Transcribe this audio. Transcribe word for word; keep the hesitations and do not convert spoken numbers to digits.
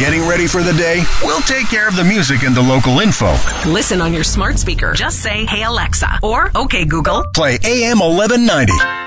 Getting ready for the day? We'll take care of the music and the local info. Listen on your smart speaker. Just say, "Hey Alexa," or "Okay Google." Play A M eleven ninety.